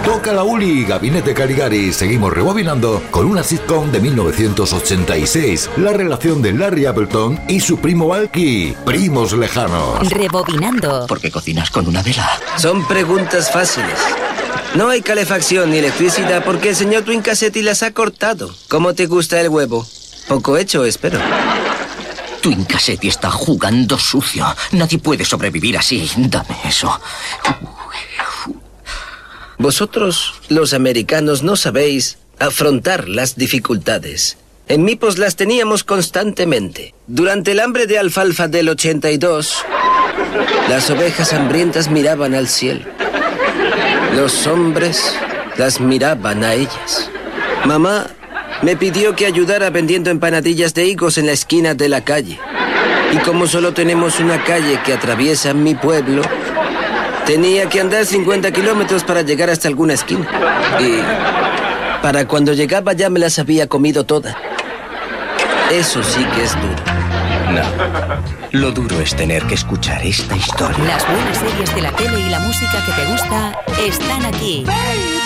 Toca la Uli, Gabinete Caligari. Seguimos rebobinando con una sitcom de 1986. La relación de Larry Appleton y su primo Valky. Primos lejanos. Rebobinando. ¿Por qué cocinas con una vela? Son preguntas fáciles. No hay calefacción ni electricidad porque el señor Twin Cassetti las ha cortado. ¿Cómo te gusta el huevo? Poco hecho, espero. Twin Cassetti está jugando sucio. Nadie puede sobrevivir así. Dame eso. Vosotros, los americanos, no sabéis afrontar las dificultades. En Mipos las teníamos constantemente. Durante el hambre de alfalfa del 82, las ovejas hambrientas miraban al cielo. Los hombres las miraban a ellas. Mamá me pidió que ayudara vendiendo empanadillas de higos en la esquina de la calle. Y como solo tenemos una calle que atraviesa mi pueblo, tenía que andar 50 kilómetros para llegar hasta alguna esquina. Y para cuando llegaba ya me las había comido todas. Eso sí que es duro. No. Lo duro es tener que escuchar esta historia. Las buenas series de la tele y la música que te gusta están aquí.